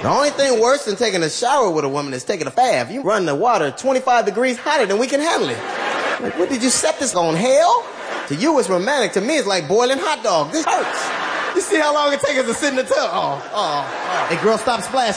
The only thing worse than taking a shower with a woman is taking a bath. You run the water 25 degrees hotter than we can handle it. Like, what did you set this on, hell? To you, it's romantic. To me, it's like boiling hot dog. This hurts. You see how long it takes us to sit in the tub? Oh. Hey, girl, stop splashing.